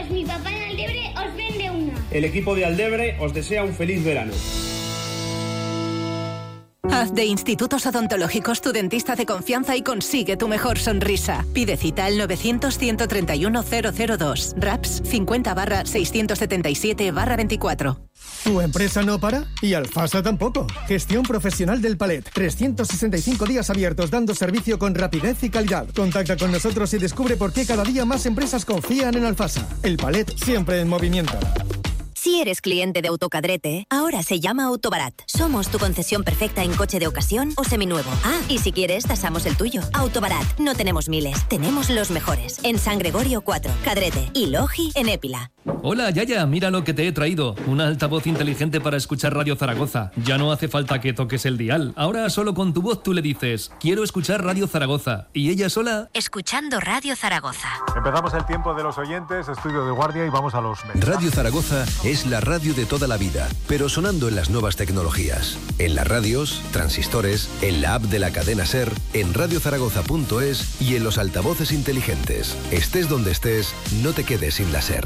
pues mi papá en Aldebre os vende una. El equipo de Aldebre os desea un feliz verano. Haz de Institutos Odontológicos tu dentista de confianza y consigue tu mejor sonrisa. Pide cita al 900-131-002. RAPS 50/677/24. ¿Tu empresa no para? Y Alfasa tampoco. Gestión profesional del palet. 365 días abiertos dando servicio con rapidez y calidad. Contacta con nosotros y descubre por qué cada día más empresas confían en Alfasa. El palet siempre en movimiento. Si eres cliente de Autocadrete, ahora se llama Autobarat. Somos tu concesión perfecta en coche de ocasión o seminuevo. Ah, y si quieres, tasamos el tuyo. Autobarat. No tenemos miles, tenemos los mejores. En San Gregorio 4, Cadrete y Logi en Épila. Hola, Yaya, mira lo que te he traído. Un altavoz inteligente para escuchar Radio Zaragoza. Ya no hace falta que toques el dial. Ahora solo con tu voz tú le dices, quiero escuchar Radio Zaragoza. Y ella sola... Escuchando Radio Zaragoza. Empezamos el tiempo de los oyentes, estudio de guardia y vamos a los mensajes. Radio Zaragoza es la radio de toda la vida, pero sonando en las nuevas tecnologías. En las radios, transistores, en la app de la cadena SER, en radiozaragoza.es y en los altavoces inteligentes. Estés donde estés, no te quedes sin la SER.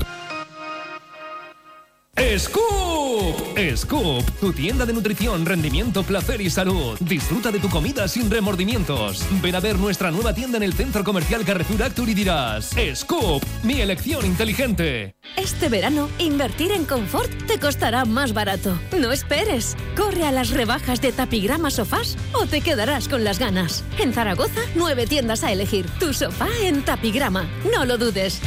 ¡Scoop! Scoop, tu tienda de nutrición, rendimiento, placer y salud. Disfruta de tu comida sin remordimientos. Ven a ver nuestra nueva tienda en el Centro Comercial Carrefour Actur y dirás, Scoop, mi elección inteligente. Este verano, invertir en confort te costará más barato. No esperes. Corre a las rebajas de Tapigrama Sofás o te quedarás con las ganas. En Zaragoza, 9 tiendas a elegir. Tu sofá en Tapigrama. No lo dudes.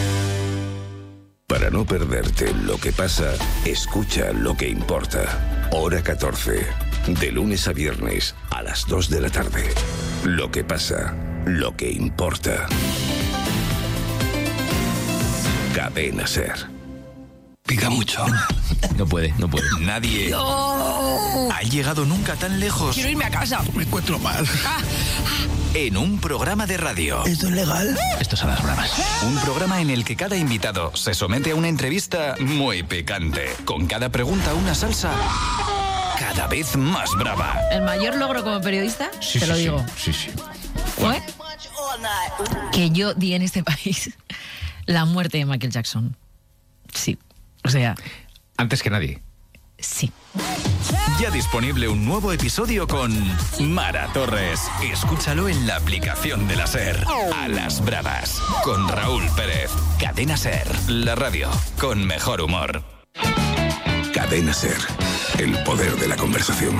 Para no perderte lo que pasa, escucha lo que importa. Hora 14, de lunes a viernes a las 2 de la tarde. Lo que pasa, lo que importa. Cadena SER. Pica mucho. No puede. Nadie ha llegado nunca tan lejos. Quiero irme a casa. Me encuentro mal. En un programa de radio. ¿Esto es legal? Esto son las bravas. Un programa en el que cada invitado se somete a una entrevista muy picante. Con cada pregunta una salsa cada vez más brava. ¿El mayor logro como periodista? Sí, te lo digo. Sí. ¿Fue? Que yo di en este país la muerte de Michael Jackson. Sí. O sea... Antes que nadie. Sí. Ya disponible un nuevo episodio con Mara Torres. Escúchalo en la aplicación de la SER. A las bravas. Con Raúl Pérez. Cadena SER. La radio con mejor humor. Cadena SER. El poder de la conversación.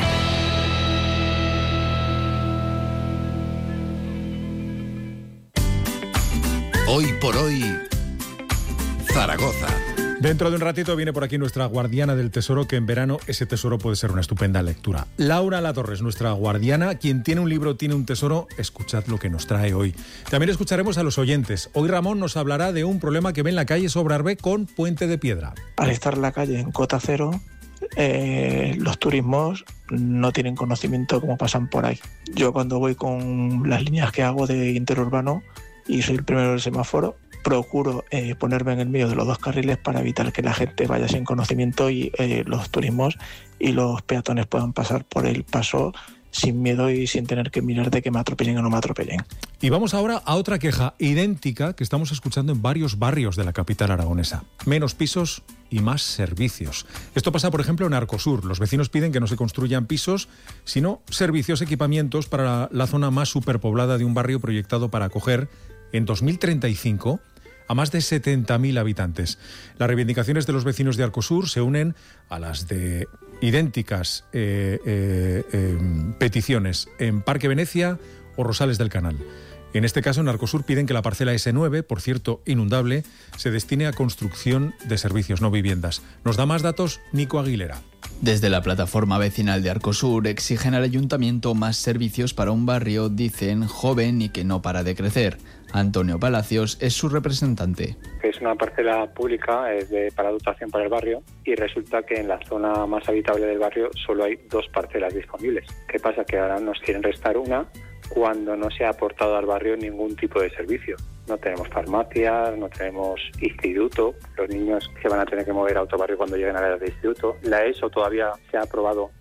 Hoy por hoy, Zaragoza. Dentro de un ratito viene por aquí nuestra guardiana del tesoro, que en verano ese tesoro puede ser una estupenda lectura. Laura Latorres, nuestra guardiana, quien tiene un libro, tiene un tesoro. Escuchad lo que nos trae hoy. También escucharemos a los oyentes. Hoy Ramón nos hablará de un problema que ve en la calle Sobrarbe con Puente de Piedra. Al estar en la calle en cota cero, los turismos no tienen conocimiento de cómo pasan por ahí. Yo cuando voy con las líneas que hago de interurbano y soy el primero del semáforo, procuro ponerme en el medio de los dos carriles para evitar que la gente vaya sin conocimiento y los turismos y los peatones puedan pasar por el paso sin miedo y sin tener que mirar de que me atropellen o no me atropellen. Y vamos ahora a otra queja idéntica que estamos escuchando en varios barrios de la capital aragonesa. Menos pisos y más servicios. Esto pasa, por ejemplo, en Arcosur. Los vecinos piden que no se construyan pisos, sino servicios, equipamientos para la zona más superpoblada de un barrio proyectado para acoger en 2035 a más de 70.000 habitantes. Las reivindicaciones de los vecinos de Arcosur se unen a las de idénticas peticiones en Parque Venecia o Rosales del Canal. En este caso, en Arcosur piden que la parcela S9, por cierto, inundable, se destine a construcción de servicios, no viviendas. Nos da más datos Nico Aguilera. Desde la plataforma vecinal de Arcosur exigen al ayuntamiento más servicios para un barrio, dicen, joven y que no para de crecer. Antonio Palacios es su representante. Es una parcela pública para dotación para el barrio y resulta que en la zona más habitable del barrio solo hay 2 parcelas disponibles. ¿Qué pasa? Que ahora nos quieren restar una cuando no se ha aportado al barrio ningún tipo de servicio. No tenemos farmacias, no tenemos instituto, los niños se van a tener que mover a otro barrio cuando lleguen a la edad de instituto. La ESO todavía se ha aprobado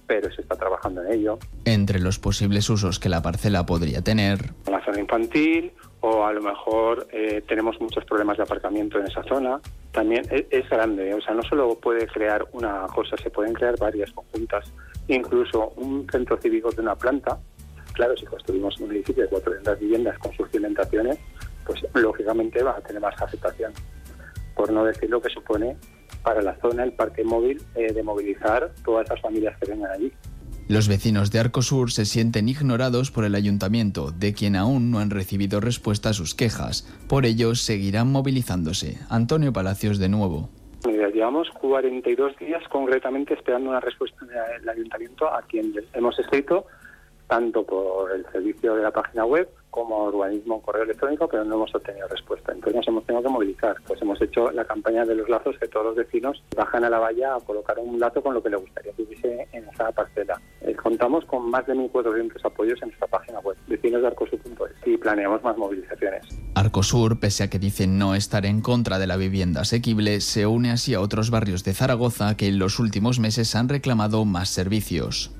pero se está trabajando en ello. Entre los posibles usos que la parcela podría tener: Una zona infantil, o a lo mejor tenemos muchos problemas de aparcamiento en esa zona. También es grande, o sea, no solo puede crear una cosa, se pueden crear varias conjuntas. Incluso un centro cívico de una planta, claro, si construimos un edificio de 400 viviendas con sus cimentaciones, pues lógicamente va a tener más afectación. Por no decir lo que supone para la zona el parque móvil de movilizar todas esas familias que vengan allí. Los vecinos de Arcosur se sienten ignorados por el ayuntamiento, de quien aún no han recibido respuesta a sus quejas. Por ello, seguirán movilizándose. Antonio Palacios de nuevo. Mira, llevamos 42 días concretamente esperando una respuesta del ayuntamiento, a quien hemos escrito tanto por el servicio de la página web como urbanismo, correo electrónico, pero no hemos obtenido respuesta. Entonces nos hemos tenido que movilizar. Pues hemos hecho la campaña de los lazos, que todos los vecinos bajan a la valla a colocar un lazo con lo que les gustaría que hubiese en esa parcela. Contamos con más de 1.400 apoyos en nuestra página web, vecinosdearcosur.es, y planeamos más movilizaciones. Arcosur, pese a que dice no estar en contra de la vivienda asequible, se une así a otros barrios de Zaragoza que en los últimos meses han reclamado más servicios.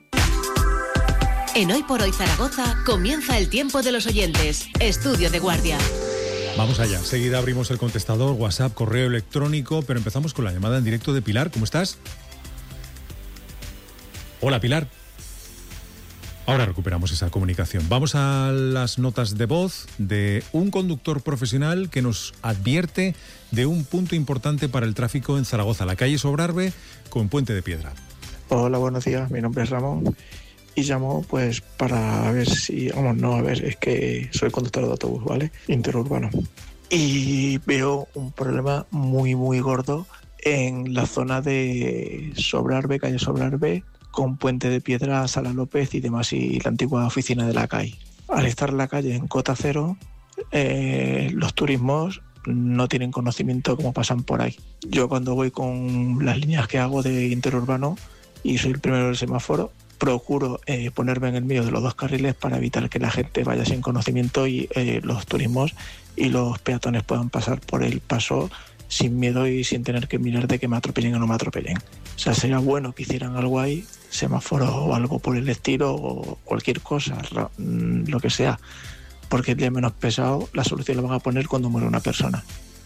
En Hoy por Hoy Zaragoza comienza el tiempo de los oyentes. Estudio de guardia. Vamos allá. Enseguida abrimos el contestador, WhatsApp, correo electrónico, pero empezamos con la llamada en directo de Pilar. ¿Cómo estás? Hola, Pilar. Ahora recuperamos esa comunicación. Vamos a las notas de voz de un conductor profesional que nos advierte de un punto importante para el tráfico en Zaragoza, la calle Sobrarbe con Puente de Piedra. Hola, buenos días. Mi nombre es Ramón. Y llamo pues para ver si, es que soy conductor de autobús, ¿vale? Interurbano. Y veo un problema muy, muy gordo en la zona de Sobrarbe, calle Sobrarbe, con Puente de Piedra, Sala López y demás, y la antigua oficina de la CAI. Al estar la calle en cota cero, los turismos no tienen conocimiento de cómo pasan por ahí. Yo cuando voy con las líneas que hago de interurbano y soy el primero del semáforo, procuro ponerme en el medio de los dos carriles para evitar que la gente vaya sin conocimiento y los turismos y los peatones puedan pasar por el paso sin miedo y sin tener que mirar de que me atropellen o no me atropellen. O sea, sería bueno que hicieran algo ahí, semáforo o algo por el estilo, o cualquier cosa, lo que sea, porque el día menos pesado la solución la van a poner cuando muere una persona.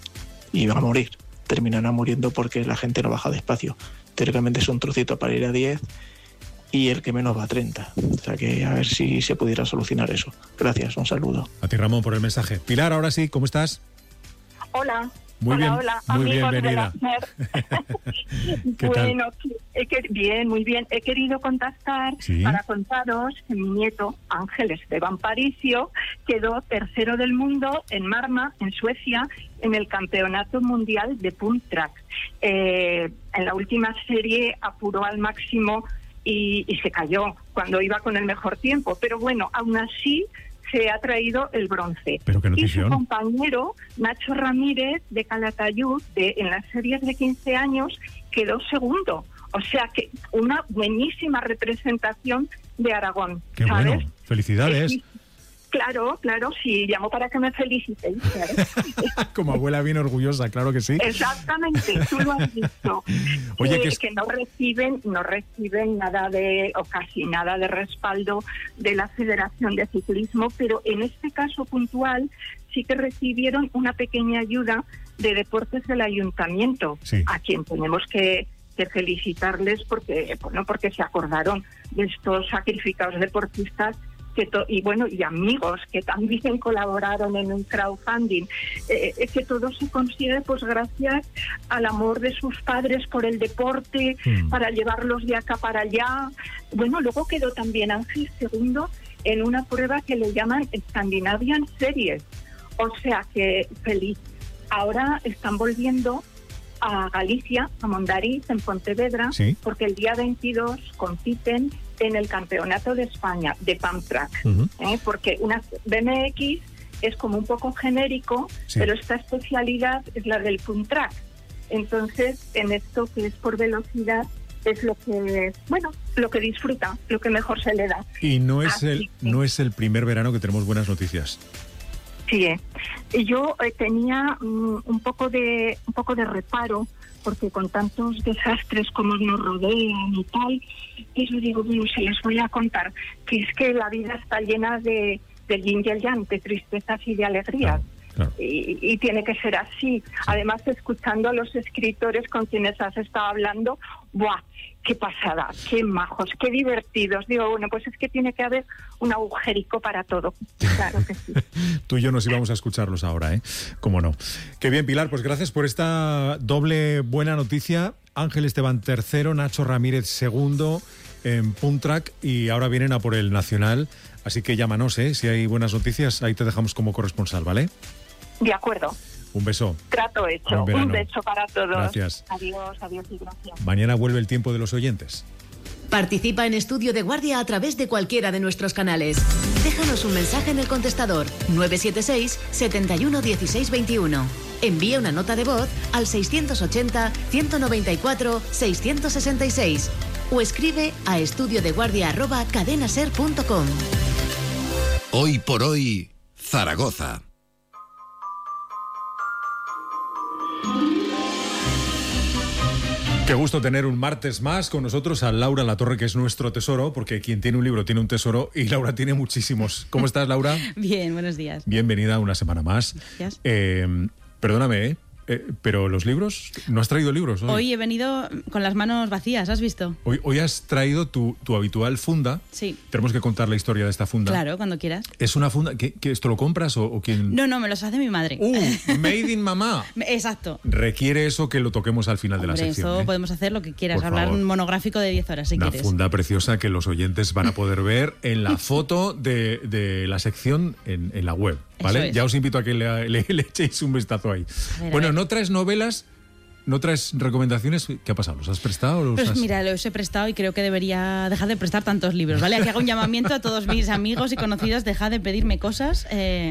Y van a morir, terminarán muriendo porque la gente no baja despacio. Teóricamente es un trocito para ir a 10 y el que menos va a 30. O sea que a ver si se pudiera solucionar eso. Gracias, un saludo. A ti, Ramón, por el mensaje. Pilar, ahora sí, ¿cómo estás? Hola. Muy bien, hola, muy amigos bienvenida. de la ¿Qué bueno, tal? bien, muy bien. He querido contactar para contaros que mi nieto, Ángel Esteban Paricio, quedó tercero del mundo en Marma, en Suecia, en el Campeonato Mundial de Pump Track. En la última serie apuró al máximo y se cayó cuando iba con el mejor tiempo. Pero bueno, aún así se ha traído el bronce. ¿Pero qué y notición? su compañero, Nacho Ramírez, de Calatayud, en las series de 15 años, quedó segundo. O sea que una buenísima representación de Aragón. Qué ¿sabes? bueno, felicidades. Claro, sí, llamo para que me felicitéis. Como abuela bien orgullosa, claro que sí. Exactamente, tú lo has dicho. Oye, que no reciben nada o casi nada de respaldo de la Federación de Ciclismo, pero en este caso puntual sí que recibieron una pequeña ayuda de Deportes del Ayuntamiento, a quien tenemos que felicitarles porque se acordaron de estos sacrificados deportistas y amigos que también colaboraron en un crowdfunding, que todo se consigue pues gracias al amor de sus padres por el deporte, para llevarlos de acá para allá. Bueno, luego quedó también Ángel segundo en una prueba que le llaman Scandinavian Series, o sea que feliz. Ahora están volviendo a Galicia, a Mondariz, en Pontevedra, porque el día 22 compiten en el Campeonato de España de Pump Track, porque una BMX es como un poco genérico, pero esta especialidad es la del Pump Track. Entonces, en esto que es por velocidad, es lo que disfruta, lo que mejor se le da. Y no es el primer verano que tenemos buenas noticias. Sí, yo tenía un poco de reparo, porque con tantos desastres como nos rodean y tal, pero digo, bueno, se les voy a contar, que es que la vida está llena de yin y el yang, de tristezas y de alegrías. Claro. Y tiene que ser así. Además, escuchando a los escritores con quienes has estado hablando, ¡buah! ¡Qué pasada! ¡Qué majos! ¡Qué divertidos! Digo, bueno, pues es que tiene que haber un agujerico para todo. Claro que sí. Tú y yo nos íbamos a escucharlos ahora, ¿eh? Cómo no. Qué bien, Pilar, pues gracias por esta doble buena noticia. Ángel Esteban III, Nacho Ramírez II en Puntrack, y ahora vienen a por el Nacional. Así que llámanos, ¿eh? Si hay buenas noticias, ahí te dejamos como corresponsal, ¿vale? De acuerdo. Un beso. Trato hecho. Un beso para todos. Gracias. Adiós y gracias. Mañana vuelve el tiempo de los oyentes. Participa en Estudio de Guardia a través de cualquiera de nuestros canales. Déjanos un mensaje en el contestador 976 71 16 21. Envía una nota de voz al 680 194 666 o escribe a estudiodeguardia@cadenaser.com. Hoy por hoy, Zaragoza. Qué gusto tener un martes más con nosotros a Laura Latorre, que es nuestro tesoro, porque quien tiene un libro tiene un tesoro, y Laura tiene muchísimos. ¿Cómo estás, Laura? Bien, buenos días. Bienvenida una semana más. Gracias. Perdóname, pero los libros, ¿no has traído libros hoy? Hoy he venido con las manos vacías, ¿has visto? Hoy has traído tu habitual funda. Sí. Tenemos que contar la historia de esta funda. Claro, cuando quieras. ¿Es una funda? ¿Que esto lo compras o quién? No, me los hace mi madre. Made in mamá. Exacto. Requiere eso que lo toquemos al final de la sección. Esto podemos hacer lo que quieras, Por hablar favor. un monográfico de 10 horas si Una quieres. funda preciosa que los oyentes van a poder ver en la foto de la sección en la web, ¿vale? Eso es. Ya os invito a que le echéis un vistazo ahí. A ver, Bueno, a ver. ¿no traes novelas? ¿No traes recomendaciones? ¿Qué ha pasado? ¿Los has prestado? O los Pues has... mira, los he prestado y creo que debería dejar de prestar tantos libros, ¿vale? Aquí hago un llamamiento a todos mis amigos y conocidos, dejad de pedirme cosas.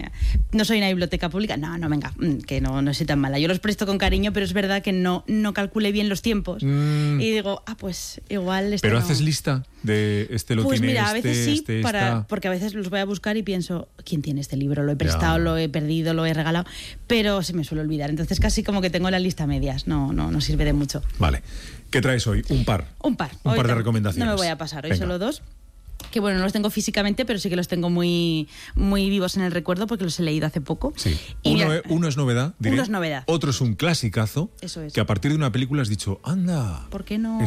No soy una biblioteca pública, no, venga, que no soy tan mala. Yo los presto con cariño, pero es verdad que no calculé bien los tiempos. Y digo, pues igual... ¿Pero no. haces lista de este lo Pues tiene mira, a veces sí, esta? porque a veces los voy a buscar y pienso, ¿quién tiene este libro? Lo he prestado, lo he perdido, lo he regalado, pero se me suele olvidar. Entonces casi como que tengo la lista a medias, no sirve de mucho. Vale. ¿Qué traes hoy? Un par. Un par de recomendaciones. No me voy a pasar, hoy Venga. solo dos. Que bueno, no los tengo físicamente, pero sí que los tengo muy, muy vivos en el recuerdo porque los he leído hace poco. Sí. Y Uno es novedad, diré. Uno es novedad. Otro es un clasicazo. Eso es. Que a partir de una película has dicho, anda. ¿Por qué no?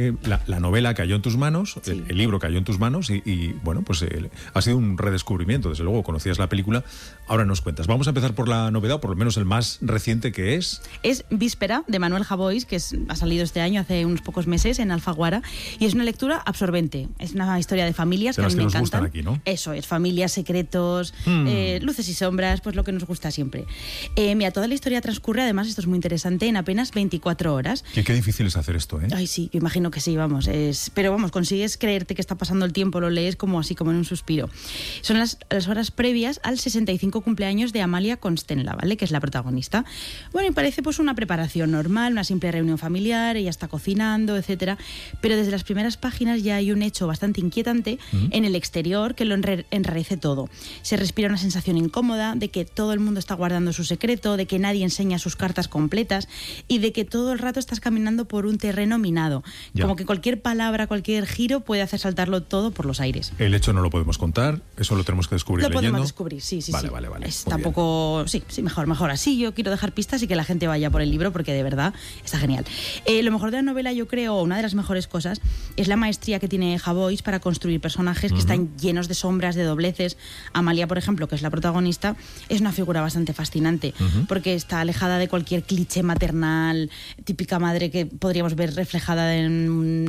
La novela cayó en tus manos, el libro cayó en tus manos y bueno, pues ha sido un redescubrimiento. Desde luego, conocías la película, ahora nos cuentas. Vamos a empezar por la novedad, o por lo menos el más reciente, que es... Es Víspera, de Manuel Javois, que ha salido este año, hace unos pocos meses, en Alfaguara, y es una lectura absorbente. Es una historia de familias De que a las mí me que nos encantan. gustan aquí, ¿no? Eso es, familias, secretos, luces y sombras, pues lo que nos gusta siempre. Mira, toda la historia transcurre, además, esto es muy interesante, en apenas 24 horas. Qué difícil es hacer esto, ¿eh? Ay, sí, yo imagino que sí, vamos. Pero vamos, consigues creerte que está pasando el tiempo, lo lees como así, como en un suspiro. Son las horas previas al 65 cumpleaños de Amalia Constenla, ¿vale? Que es la protagonista. Bueno, y parece pues una preparación normal, una simple reunión familiar, ella está cocinando, etcétera. Pero desde las primeras páginas ya hay un hecho bastante inquietante en el exterior que lo enrarece todo. Se respira una sensación incómoda de que todo el mundo está guardando su secreto, de que nadie enseña sus cartas completas y de que todo el rato estás caminando por un terreno minado. Ya. Como que cualquier palabra, cualquier giro puede hacer saltarlo todo por los aires. El hecho no lo podemos contar, eso lo tenemos que descubrir Lo leyendo. podemos descubrir, sí. Vale. Es Muy tampoco... Sí, mejor así. Yo quiero dejar pistas y que la gente vaya por el libro porque de verdad está genial. Lo mejor de la novela, yo creo, una de las mejores cosas, es la maestría que tiene Javois para construir personajes que están llenos de sombras, de dobleces. Amalia, por ejemplo, que es la protagonista, es una figura bastante fascinante porque está alejada de cualquier cliché maternal, típica madre que podríamos ver reflejada en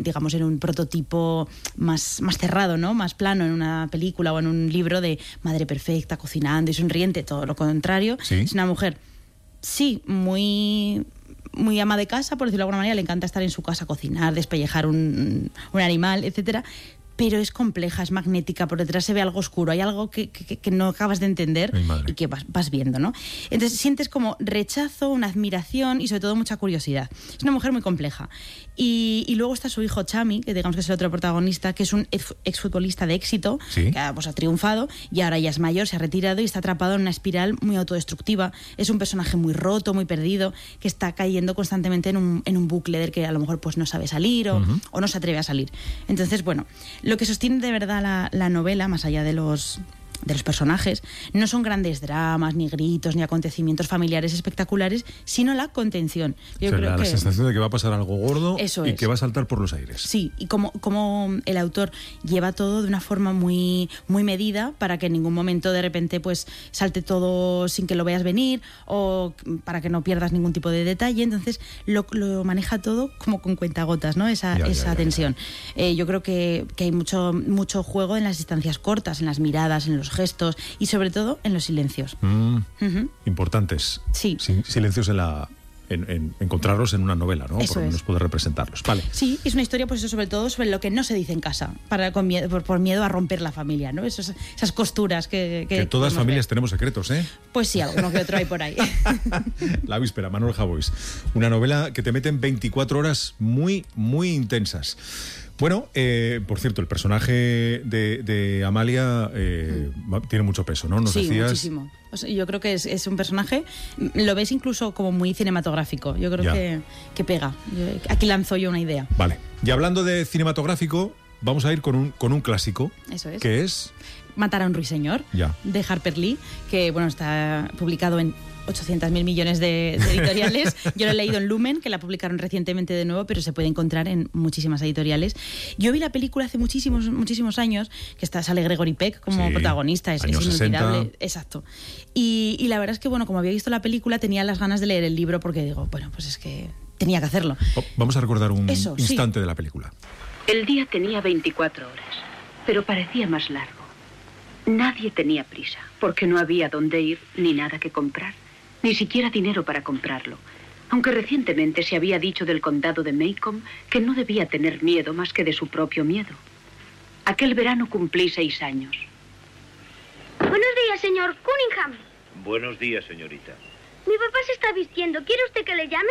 un prototipo más cerrado, ¿no? Más plano en una película o en un libro de madre perfecta, cocinando y sonriente. Todo lo contrario. ¿Sí? Es una mujer, sí, muy ama de casa, por decirlo de alguna manera. Le encanta estar en su casa, cocinar, despellejar un animal, etcétera. pero es compleja, es magnética, por detrás se ve algo oscuro, hay algo que no acabas de entender y que vas viendo, ¿no? Entonces sientes como rechazo, una admiración y sobre todo mucha curiosidad. Es una mujer muy compleja. Y luego está su hijo Chami, que digamos que es el otro protagonista, que es un exfutbolista de éxito, que ha triunfado y ahora ya es mayor, se ha retirado y está atrapado en una espiral muy autodestructiva. Es un personaje muy roto, muy perdido, que está cayendo constantemente en un bucle del que a lo mejor pues no sabe salir o no se atreve a salir. Entonces, bueno, lo que sostiene de verdad la novela, más allá de los personajes, no son grandes dramas, ni gritos, ni acontecimientos familiares espectaculares, sino la contención. Yo creo la que sensación de que va a pasar algo gordo eso y es. que va a saltar por los aires. Sí, y como el autor lleva todo de una forma muy, muy medida para que en ningún momento de repente pues salte todo sin que lo veas venir o para que no pierdas ningún tipo de detalle. Entonces lo maneja todo como con cuentagotas, ¿no? Esa tensión. Yo creo que hay mucho juego en las distancias cortas, en las miradas, en los gestos y sobre todo en los silencios. Importantes. Sí. Silencios en encontrarlos en una novela, ¿no? Eso Por lo menos es. poder representarlos. Vale. Sí, es una historia pues eso, sobre todo sobre lo que no se dice en casa, por miedo a romper la familia, ¿no? Esas costuras que todas podemos familias ver. tenemos secretos, ¿eh? Pues sí, alguno que otro hay por ahí. La víspera, Manuel Javois. Una novela que te mete en 24 horas muy, muy intensas. Bueno, por cierto, el personaje de Amalia tiene mucho peso, ¿no? Nos sí, decías... muchísimo. O sea, yo creo que es un personaje, lo ves incluso como muy cinematográfico. Yo creo que pega. Aquí lanzo yo una idea. Vale. Y hablando de cinematográfico, vamos a ir con un clásico. Eso es. Que es... Matar a un ruiseñor, de Harper Lee, que bueno, está publicado en 800.000 millones de editoriales. Yo lo he leído en Lumen, que la publicaron recientemente de nuevo, pero se puede encontrar en muchísimas editoriales. Yo vi la película hace muchísimos años, que sale Gregory Peck como protagonista, es inolvidable. 60. Exacto. Y la verdad es que, bueno, como había visto la película, tenía las ganas de leer el libro porque digo, bueno, pues es que tenía que hacerlo. Vamos a recordar un instante de la película. El día tenía 24 horas, pero parecía más largo. Nadie tenía prisa, porque no había dónde ir ni nada que comprar, ni siquiera dinero para comprarlo. Aunque recientemente se había dicho del condado de Macomb que no debía tener miedo más que de su propio miedo. Aquel verano cumplí 6 años. Buenos días, señor Cunningham. Buenos días, señorita. Mi papá se está vistiendo. ¿Quiere usted que le llame?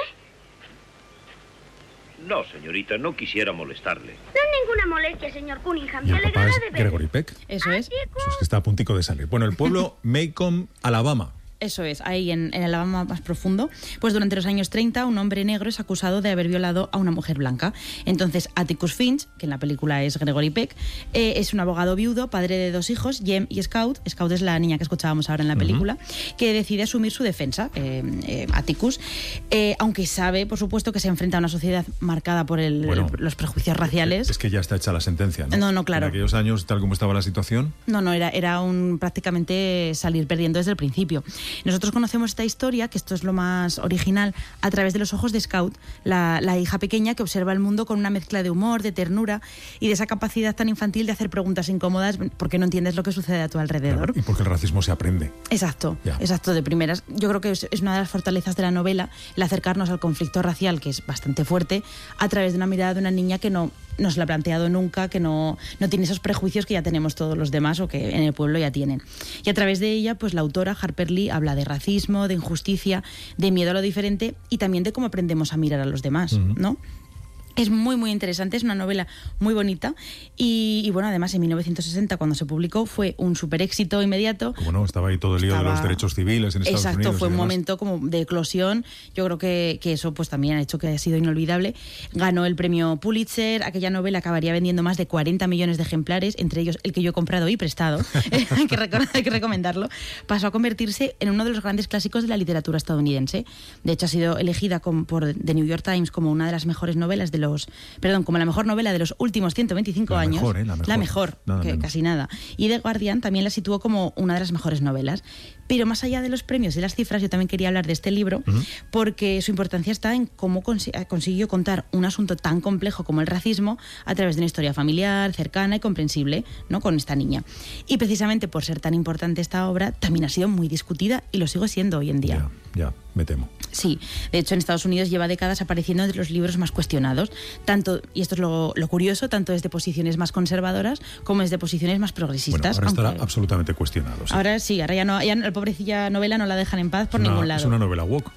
No, señorita, no quisiera molestarle. No es ninguna molestia, señor Cunningham. Y Se el papá alegrará es de ver. Gregory Peck. Eso es. Eso es que está a puntico de salir. Bueno, el pueblo Macomb, Alabama. Eso es, ahí en el Alabama más profundo. Pues durante los años 30 un hombre negro es acusado de haber violado a una mujer blanca. Entonces Atticus Finch, que en la película es Gregory Peck, es un abogado viudo, padre de 2 hijos, Jem y Scout. Scout es la niña que escuchábamos ahora en la película, que decide asumir su defensa, Atticus, aunque sabe, por supuesto, que se enfrenta a una sociedad marcada por los prejuicios raciales. Es que ya está hecha la sentencia, ¿no? No, claro. En aquellos años, tal como estaba la situación. No, era prácticamente salir perdiendo desde el principio. Nosotros conocemos esta historia, que esto es lo más original, a través de los ojos de Scout, la hija pequeña que observa el mundo con una mezcla de humor, de ternura y de esa capacidad tan infantil de hacer preguntas incómodas porque no entiendes lo que sucede a tu alrededor. Claro, y porque el racismo se aprende. Exacto, de primeras. Yo creo que es una de las fortalezas de la novela, el acercarnos al conflicto racial, que es bastante fuerte, a través de una mirada de una niña que no se la ha planteado nunca, que no tiene esos prejuicios que ya tenemos todos los demás o que en el pueblo ya tienen. Y a través de ella, pues la autora, Harper Lee, habla de racismo, de injusticia, de miedo a lo diferente y también de cómo aprendemos a mirar a los demás, ¿no? Es muy, muy interesante, es una novela muy bonita y bueno, además en 1960, cuando se publicó, fue un súper éxito inmediato. Como no, estaba ahí todo el lío de los derechos civiles en Estados Unidos. Exacto, fue un momento como de eclosión. Yo creo que eso pues también ha hecho que haya sido inolvidable. Ganó el premio Pulitzer, aquella novela acabaría vendiendo más de 40 millones de ejemplares, entre ellos el que yo he comprado y prestado, hay que recomendarlo. Pasó a convertirse en uno de los grandes clásicos de la literatura estadounidense. De hecho, ha sido elegida por The New York Times como una de las mejores novelas como la mejor novela de los últimos 125 años. La mejor, que casi nada. Y The Guardian también la situó como una de las mejores novelas. Pero más allá de los premios y las cifras, yo también quería hablar de este libro, porque su importancia está en cómo consiguió contar un asunto tan complejo como el racismo a través de una historia familiar, cercana y comprensible, ¿no?, con esta niña. Y precisamente por ser tan importante esta obra, también ha sido muy discutida y lo sigue siendo hoy en día. Ya, me temo. Sí, de hecho en Estados Unidos lleva décadas apareciendo entre los libros más cuestionados, tanto, y esto es lo curioso, tanto desde posiciones más conservadoras como desde posiciones más progresistas. Bueno, ahora estará absolutamente cuestionado. Sí. Ahora sí, ahora ya la pobrecilla novela no la dejan en paz por ningún lado. Es una novela woke.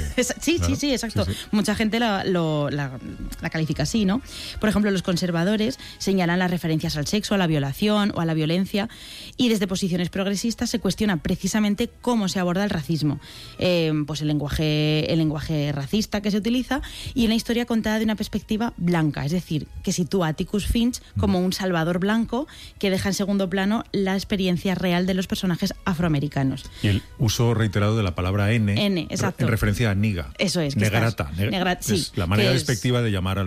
Sí, exacto. Sí. Mucha gente la califica así, ¿no? Por ejemplo, los conservadores señalan las referencias al sexo, a la violación o a la violencia, y desde posiciones progresistas se cuestiona precisamente cómo se aborda el racismo, pues el lenguaje racista que se utiliza y una historia contada de una perspectiva blanca, es decir, que sitúa a Atticus Finch como un salvador blanco que deja en segundo plano la experiencia real de los personajes afroamericanos. Y el uso reiterado de la palabra N, exacto, en referencia a niga. Eso es. Negrata. Sí, es la manera despectiva de llamar a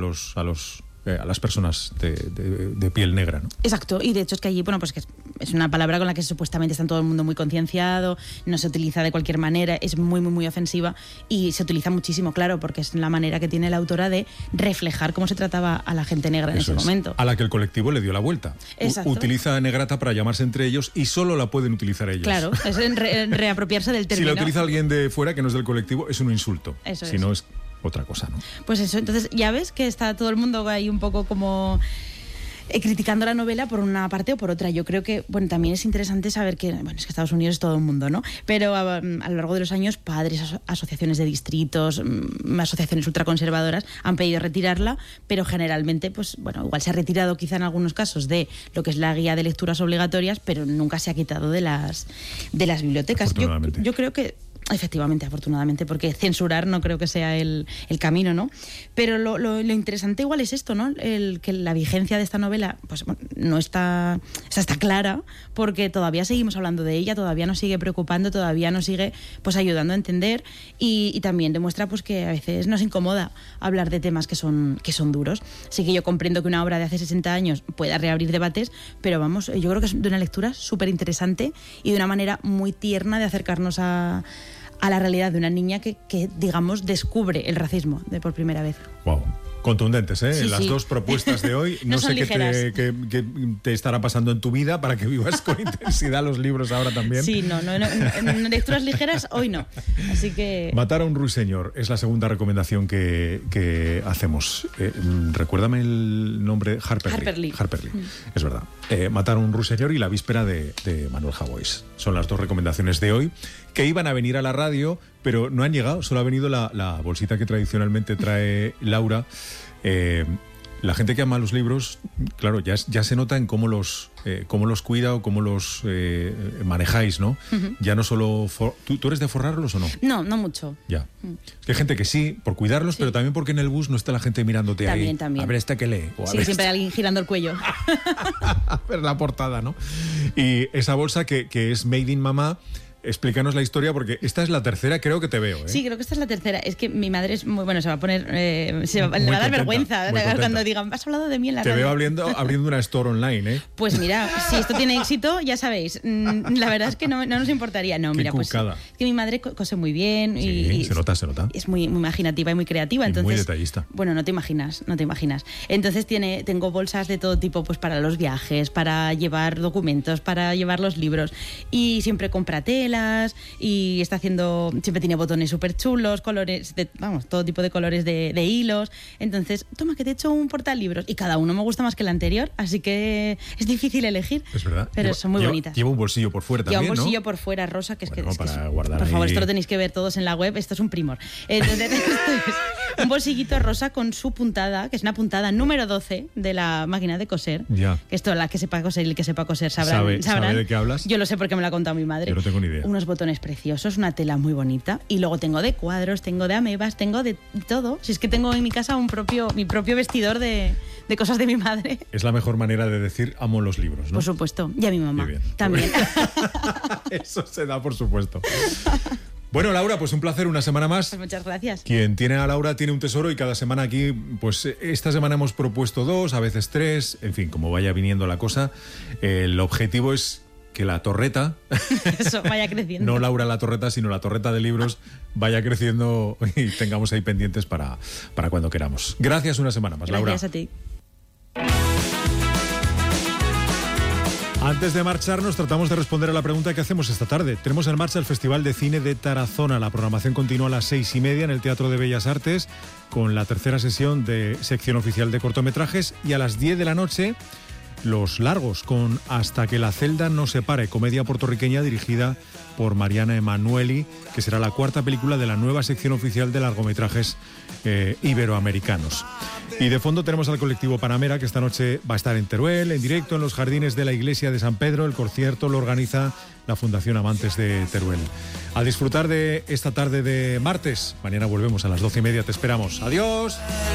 las personas de piel negra, ¿no? Exacto, y de hecho es que allí, bueno, pues que es una palabra con la que supuestamente está todo el mundo muy concienciado, no se utiliza de cualquier manera, es muy, muy, muy ofensiva y se utiliza muchísimo, claro, porque es la manera que tiene la autora de reflejar cómo se trataba a la gente negra en ese momento. A la que el colectivo le dio la vuelta. Exacto. Utiliza negrata para llamarse entre ellos y solo la pueden utilizar ellos. Claro, es reapropiarse del término. Si la utiliza alguien de fuera que no es del colectivo, es un insulto. Eso si no es otra cosa, ¿no? Pues eso, entonces ya ves que está todo el mundo ahí un poco como criticando la novela por una parte o por otra. Yo creo que, bueno, también es interesante saber que, bueno, es que Estados Unidos es todo un mundo, ¿no? Pero a lo largo de los años, padres, asociaciones de distritos, asociaciones ultraconservadoras han pedido retirarla, pero generalmente, pues, bueno, igual se ha retirado quizá en algunos casos de lo que es la guía de lecturas obligatorias, pero nunca se ha quitado de las bibliotecas. Yo creo que efectivamente, afortunadamente, porque censurar no creo que sea el camino, ¿no? Pero lo interesante igual es esto, ¿no? Que la vigencia de esta novela pues no está clara, porque todavía seguimos hablando de ella, todavía nos sigue preocupando, todavía nos sigue pues ayudando a entender y también demuestra pues que a veces nos incomoda hablar de temas que son duros. Sí que yo comprendo que una obra de hace 60 años pueda reabrir debates, pero vamos, yo creo que es de una lectura súper interesante y de una manera muy tierna de acercarnos a la realidad de una niña que digamos, descubre el racismo por primera vez. Wow. Contundentes, ¿eh? Sí, las dos propuestas de hoy. No sé qué te estará pasando en tu vida para que vivas con intensidad los libros ahora también. Sí, no, en lecturas ligeras hoy no. Así que... Matar a un ruiseñor es la segunda recomendación que hacemos. Recuérdame el nombre. Harper Lee. Es verdad. Matar a un ruiseñor y La víspera de Manuel Javois. Son las dos recomendaciones de hoy que iban a venir a la radio, pero no han llegado. Solo ha venido la bolsita que tradicionalmente trae Laura. La gente que ama los libros, claro, ya se nota en cómo los cuida o cómo los manejáis, ¿no? Uh-huh. Ya no solo... ¿Tú eres de forrarlos o no? No mucho. Ya. Es que hay gente que sí, por cuidarlos, pero también porque en el bus no está la gente mirándote ahí. También. A ver esta que lee. Siempre hay alguien girando el cuello. A ver la portada, ¿no? Y esa bolsa que es Made in Mamá. Explícanos la historia, porque esta es la tercera, creo que te veo, ¿eh? Sí, creo que esta es la tercera. Es que mi madre es muy... Bueno, se va a poner... le va a dar vergüenza cuando digan, has hablado de mí en la radio. Te veo abriendo una store online, ¿eh? Pues mira, si esto tiene éxito, ya sabéis. La verdad es que no nos importaría. No, mira, pues que mi madre cose muy bien. Y se nota. Es muy imaginativa y muy creativa. Entonces, muy detallista. Bueno, no te imaginas. Entonces tengo bolsas de todo tipo, pues para los viajes, para llevar documentos, para llevar los libros. Y siempre compra tela y siempre tiene botones súper chulos, colores, todo tipo de colores de hilos. Entonces, toma que te he hecho un portalibros y cada uno me gusta más que el anterior, así que es difícil elegir. Es verdad. Pero son muy bonitas. Lleva un bolsillo por fuera también, Lleva un bolsillo ¿no? por fuera rosa, para guardar por favor, ahí. esto lo tenéis que ver todos en la web, esto es un primor. Entonces, esto es un bolsillito rosa con su puntada, que es una puntada número 12 de la máquina de coser. Ya. Que esto, la que sepa coser y el que sepa coser sabrán. ¿Sabe de qué hablas? Yo lo sé porque me lo ha contado mi madre. Yo no tengo ni idea. Unos botones preciosos, una tela muy bonita. Y luego tengo de cuadros, tengo de amebas, tengo de todo. Si es que tengo en mi casa mi propio vestidor de cosas de mi madre. Es la mejor manera de decir amo los libros, ¿no? Por supuesto. Y a mi mamá también. Eso se da, por supuesto. Bueno, Laura, pues un placer una semana más. Pues muchas gracias. Quien tiene a Laura tiene un tesoro y cada semana aquí, pues esta semana hemos propuesto 2, a veces 3, en fin, como vaya viniendo la cosa. El objetivo es que la torreta... Eso, vaya creciendo. No Laura la torreta, sino la torreta de libros vaya creciendo y tengamos ahí pendientes para cuando queramos. Gracias una semana más, Laura. Gracias a ti. Antes de marcharnos, tratamos de responder a la pregunta que hacemos esta tarde. Tenemos en marcha el Festival de Cine de Tarazona. La programación continúa a las 6:30 en el Teatro de Bellas Artes con la tercera sesión de sección oficial de cortometrajes, y a las 10 de la noche los largos con Hasta que la celda nos separe, comedia puertorriqueña dirigida por Mariana Emanueli, que será la cuarta película de la nueva sección oficial de largometrajes iberoamericanos. Y de fondo tenemos al colectivo Panamera, que esta noche va a estar en Teruel, en directo en los jardines de la iglesia de San Pedro. El concierto lo organiza la Fundación Amantes de Teruel. A disfrutar de esta tarde de martes. Mañana volvemos a las 12:30. Te esperamos. ¡Adiós!